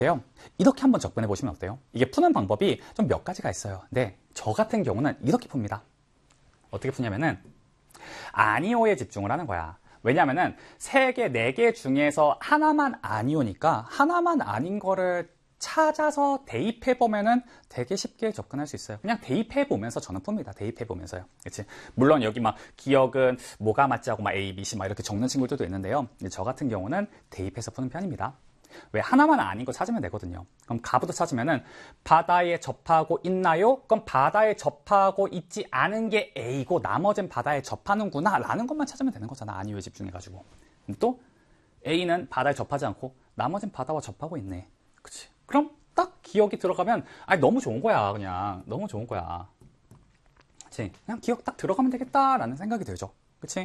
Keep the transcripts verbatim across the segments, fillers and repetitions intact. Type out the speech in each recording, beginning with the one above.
이렇게 한번 접근해 보시면 어때요? 이게 푸는 방법이 좀 몇 가지가 있어요. 근데 저 같은 경우는 이렇게 풉니다. 어떻게 푸냐면은 아니오에 집중을 하는 거야. 왜냐면은 세 개, 네 개 중에서 하나만 아니오니까 하나만 아닌 거를 찾아서 대입해 보면은 되게 쉽게 접근할 수 있어요. 그냥 대입해 보면서 저는 풉니다. 대입해 보면서요. 그렇지? 물론 여기 막 기억은 뭐가 맞지 하고 막 A, B, C 막 이렇게 적는 친구들도 있는데요. 저 같은 경우는 대입해서 푸는 편입니다. 왜 하나만 아닌 거 찾으면 되거든요. 그럼 가부터 찾으면은 바다에 접하고 있나요? 그럼 바다에 접하고 있지 않은 게 A고 나머지는 바다에 접하는구나 라는 것만 찾으면 되는 거잖아. 아니오에 집중해가지고. 또 A는 바다에 접하지 않고 나머지는 바다와 접하고 있네. 그치? 그럼 딱 기억이 들어가면 아니 너무 좋은 거야. 그냥 너무 좋은 거야. 그치? 그냥 기억 딱 들어가면 되겠다라는 생각이 들죠. 그치?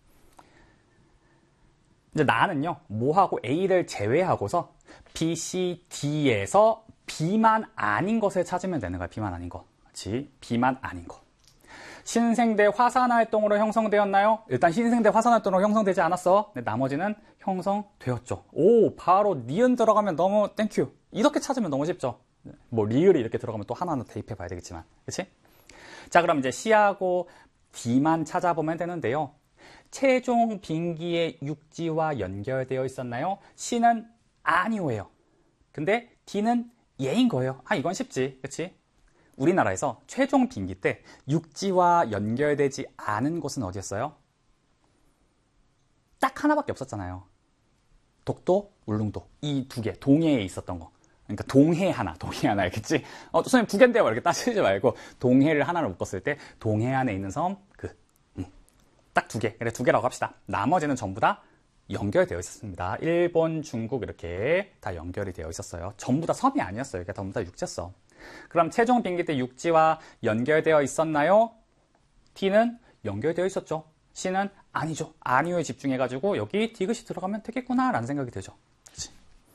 이제 나는요, 뭐하고 A를 제외하고서 B, C, D에서 B만 아닌 것을 찾으면 되는 거야. B만 아닌 거. 그렇지? B만 아닌 거. 신생대 화산활동으로 형성되었나요? 일단 신생대 화산활동으로 형성되지 않았어. 근데 나머지는 형성되었죠. 오, 바로 니은 들어가면 너무 땡큐. 이렇게 찾으면 너무 쉽죠. 뭐 리을이 이렇게 들어가면 또 하나는 대입해 봐야 되겠지만. 그렇지? 자, 그럼 이제 C하고 D만 찾아보면 되는데요. 최종 빙기의 육지와 연결되어 있었나요? C는 아니오예요. 근데 D는 예인 거예요. 아, 이건 쉽지. 그치? 우리나라에서 최종 빙기 때 육지와 연결되지 않은 곳은 어디였어요? 딱 하나밖에 없었잖아요. 독도, 울릉도. 이 두 개. 동해에 있었던 거. 그러니까 동해 하나, 동해 하나, 알겠지? 어, 선생님 두 개인데요. 이렇게 따지지 말고 동해를 하나를 묶었을 때 동해 안에 있는 섬, 그 딱 두 개. 그래, 두 개라고 합시다. 나머지는 전부 다 연결되어 있었습니다. 일본, 중국 이렇게 다 연결이 되어 있었어요. 전부 다 섬이 아니었어요. 이게 전부 다 육지였어. 그럼 최종 빙기 때 육지와 연결되어 있었나요? D는 연결되어 있었죠. C는 아니죠. 아니오에 집중해가지고 여기 디귿이 들어가면 되겠구나 라는 생각이 들죠. 그치?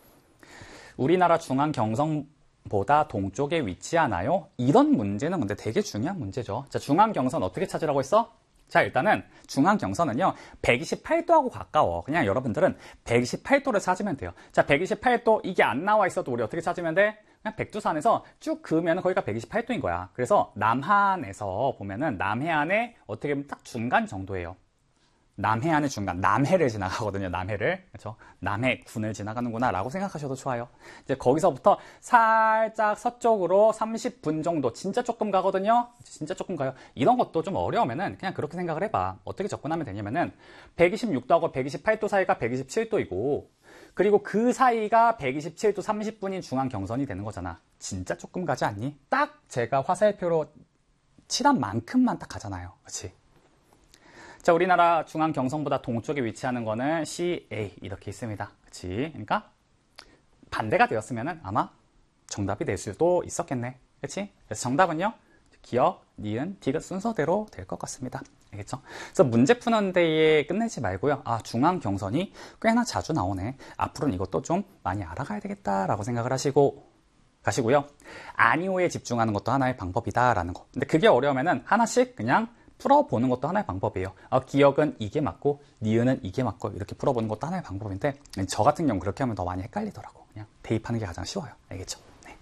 우리나라 중앙 경성보다 동쪽에 위치하나요? 이런 문제는 근데 되게 중요한 문제죠. 자, 중앙 경선 어떻게 찾으라고 했어? 자, 일단은 중앙 경선은요 백이십팔 도하고 가까워. 그냥 여러분들은 백이십팔 도를 찾으면 돼요. 자, 백이십팔 도 이게 안 나와 있어도 우리 어떻게 찾으면 돼? 그냥 백두산에서 쭉 그으면 거기가 백이십팔 도인 거야. 그래서 남한에서 보면은 남해안에 어떻게 보면 딱 중간 정도예요. 남해안의 중간, 남해를 지나가거든요. 남해를. 그렇죠? 남해군을 지나가는구나 라고 생각하셔도 좋아요. 이제 거기서부터 살짝 서쪽으로 삼십 분 정도, 진짜 조금 가거든요. 진짜 조금 가요. 이런 것도 좀 어려우면은 그냥 그렇게 생각을 해봐. 어떻게 접근하면 되냐면은 백이십육 도하고 백이십팔 도 사이가 백이십칠 도이고 그리고 그 사이가 백이십칠 도 삼십 분인 중앙 경선이 되는 거잖아. 진짜 조금 가지 않니? 딱 제가 화살표로 칠한 만큼만 딱 가잖아요. 그렇지? 자, 우리나라 중앙 경선보다 동쪽에 위치하는 거는 씨, 에이 이렇게 있습니다. 그치? 그러니까 반대가 되었으면 아마 정답이 될 수도 있었겠네. 그치? 그래서 정답은요, 기억, 니은, 디귿 순서대로 될 것 같습니다. 알겠죠? 그래서 문제 푸는 데에 끝내지 말고요. 아, 중앙 경선이 꽤나 자주 나오네. 앞으로는 이것도 좀 많이 알아가야 되겠다라고 생각을 하시고 가시고요. 아니오에 집중하는 것도 하나의 방법이다라는 거. 근데 그게 어려우면은 하나씩 그냥 풀어보는 것도 하나의 방법이에요. 어, 기억은 이게 맞고 니은은 이게 맞고 이렇게 풀어보는 것도 하나의 방법인데 저 같은 경우 그렇게 하면 더 많이 헷갈리더라고. 그냥 대입하는 게 가장 쉬워요. 알겠죠? 네.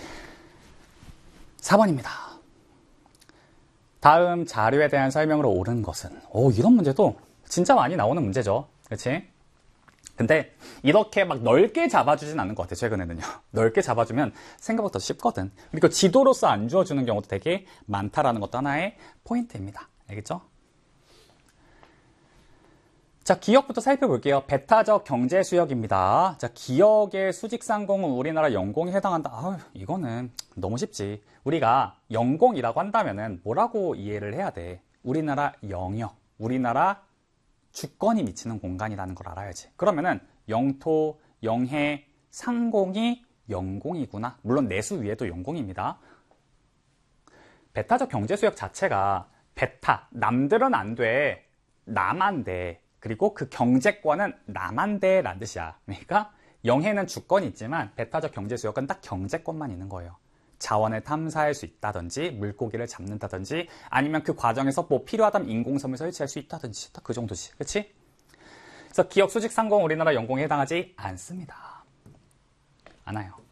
사 번입니다. 다음 자료에 대한 설명으로 옳은 것은? 오, 이런 문제도 진짜 많이 나오는 문제죠. 그렇지? 근데 이렇게 막 넓게 잡아주진 않는 것 같아요. 최근에는요. 넓게 잡아주면 생각보다 쉽거든. 그리고 지도로서 안 주어주는 경우도 되게 많다라는 것도 하나의 포인트입니다. 알겠죠? 자, 기억부터 살펴볼게요. 배타적 경제 수역입니다. 자, 기억의 수직상공은 우리나라 영공에 해당한다. 아유, 이거는 너무 쉽지. 우리가 영공이라고 한다면은 뭐라고 이해를 해야 돼? 우리나라 영역, 우리나라 주권이 미치는 공간이라는 걸 알아야지. 그러면은 영토, 영해, 상공이 영공이구나. 물론 내수 위에도 영공입니다. 배타적 경제수역 자체가 배타, 남들은 안 돼, 나만 돼. 그리고 그 경제권은 나만 돼 라는 뜻이야. 그러니까 영해는 주권이 있지만 배타적 경제수역은 딱 경제권만 있는 거예요. 자원을 탐사할 수 있다든지 물고기를 잡는다든지 아니면 그 과정에서 뭐 필요하다면 인공섬을 설치할 수 있다든지 딱 그 정도지. 그렇지? 그래서 기억 수직 상공 우리나라 영공에 해당하지 않습니다. 않아요.